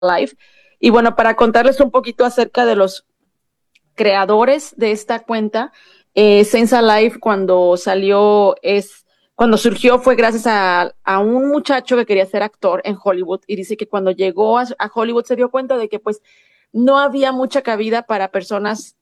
Alive. Y bueno, para contarles un poquito acerca de los creadores de esta cuenta, Saints Alive cuando surgió fue gracias a un muchacho que quería ser actor en Hollywood y dice que cuando llegó a Hollywood se dio cuenta de que pues no había mucha cabida para personas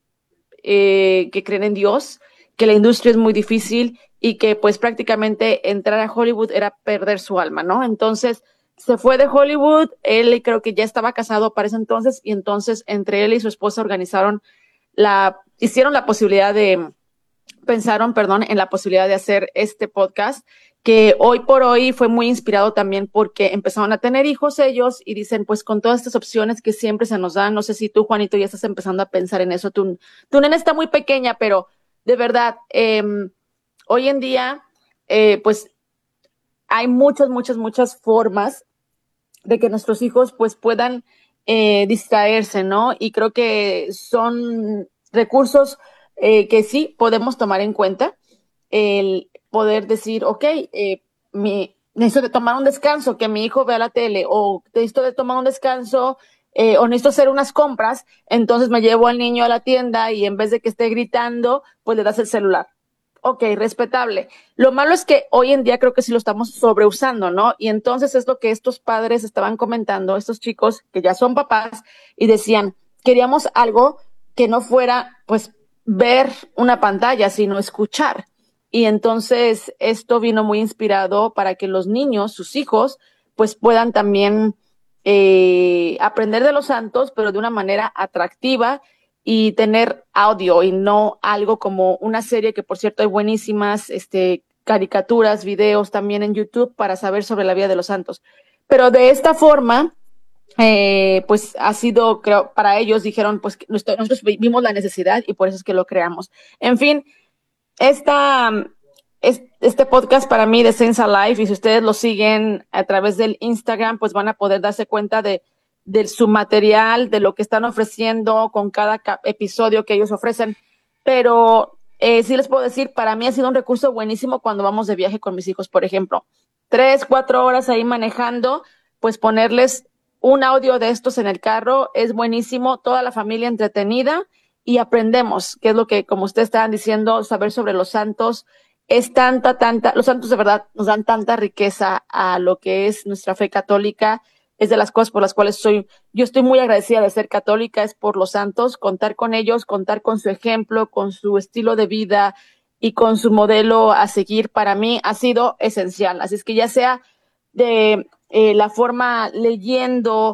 que creen en Dios, que la industria es muy difícil y que pues prácticamente entrar a Hollywood era perder su alma, ¿no? Entonces se fue de Hollywood, él creo que ya estaba casado para ese entonces y entonces entre él y su esposa hicieron la posibilidad pensaron, perdón, en la posibilidad de hacer este podcast, que hoy por hoy fue muy inspirado también porque empezaron a tener hijos ellos y dicen, pues con todas estas opciones que siempre se nos dan, no sé si tú, Juanito, ya estás empezando a pensar en eso, tu nena está muy pequeña, pero de verdad, hoy en día, pues hay muchas formas de que nuestros hijos pues puedan distraerse, ¿no? Y creo que son recursos que sí podemos tomar en cuenta, el poder decir, ok, necesito de tomar un descanso, que mi hijo vea la tele, o necesito de tomar un descanso, o necesito hacer unas compras, entonces me llevo al niño a la tienda y en vez de que esté gritando, pues le das el celular. Ok, respetable. Lo malo es que hoy en día creo que sí lo estamos sobreusando, ¿no? Y entonces es lo que estos padres estaban comentando, estos chicos que ya son papás, y decían, queríamos algo que no fuera, pues, ver una pantalla, sino escuchar. Y entonces esto vino muy inspirado para que los niños, sus hijos, pues puedan también aprender de los santos, pero de una manera atractiva y tener audio y no algo como una serie que por cierto hay buenísimas caricaturas, videos también en YouTube para saber sobre la vida de los santos. Pero de esta forma, pues ha sido, creo, para ellos dijeron, pues nosotros vimos la necesidad y por eso es que lo creamos. En fin, esta, este podcast para mí de Sense Alive, y si ustedes lo siguen a través del Instagram, pues van a poder darse cuenta de su material, de lo que están ofreciendo con cada episodio que ellos ofrecen. Pero sí les puedo decir, para mí ha sido un recurso buenísimo cuando vamos de viaje con mis hijos, por ejemplo. 3, 4 horas ahí manejando, pues ponerles un audio de estos en el carro es buenísimo, toda la familia entretenida y aprendemos, que es lo que, como ustedes estaban diciendo, saber sobre los santos es los santos de verdad nos dan tanta riqueza a lo que es nuestra fe católica, es de las cosas por las cuales yo estoy muy agradecida de ser católica, es por los santos, contar con ellos, contar con su ejemplo, con su estilo de vida y con su modelo a seguir, para mí ha sido esencial. Así es que ya sea de la forma leyendo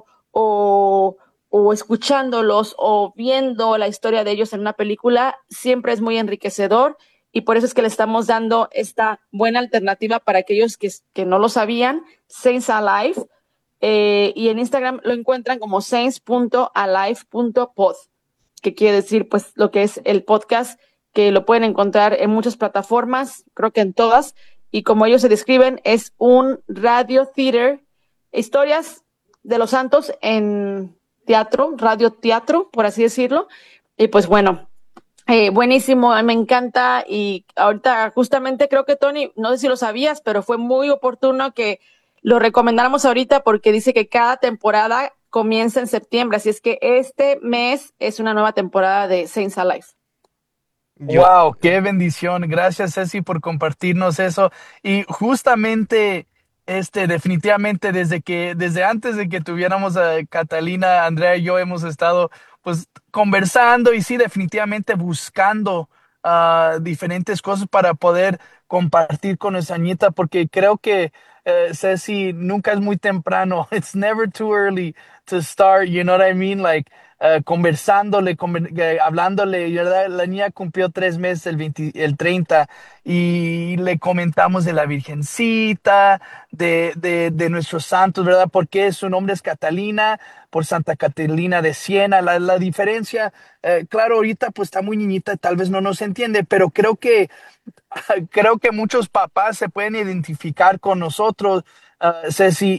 o escuchándolos o viendo la historia de ellos en una película, siempre es muy enriquecedor y por eso es que le estamos dando esta buena alternativa para aquellos que no lo sabían, Saints Alive, y en Instagram lo encuentran como saints.alive.pod, que quiere decir pues lo que es el podcast, que lo pueden encontrar en muchas plataformas, creo que en todas, y como ellos se describen, es un radio theater, historias de los santos en teatro, radio teatro, por así decirlo, y pues bueno, buenísimo, me encanta y ahorita justamente creo que Tony, no sé si lo sabías, pero fue muy oportuno que lo recomendáramos ahorita porque dice que cada temporada comienza en septiembre, así es que este mes es una nueva temporada de Saints Alive. Wow, qué bendición. Gracias, Ceci, por compartirnos eso. Y justamente, definitivamente, desde antes de que tuviéramos a Catalina, Andrea y yo hemos estado, pues, conversando y sí, definitivamente buscando diferentes cosas para poder compartir con nuestra nieta, porque creo que, Ceci, nunca es muy temprano. It's never too early to start, you know what I mean? Like, conversándole, hablándole. Y la niña cumplió 3 meses el 30 y le comentamos de la Virgencita, de nuestros santos, ¿verdad? Porque su nombre es Catalina, por Santa Catalina de Siena. La diferencia, claro, ahorita pues está muy niñita, tal vez no nos entiende, pero creo que muchos papás se pueden identificar con nosotros, Ceci,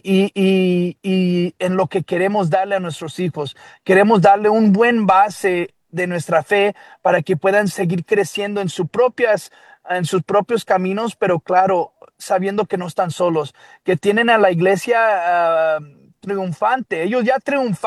y en lo que queremos darle a nuestros hijos. Queremos darle un buen base de nuestra fe para que puedan seguir creciendo en sus propios caminos, pero claro, sabiendo que no están solos, que tienen a la iglesia triunfante. Ellos ya triunfaron.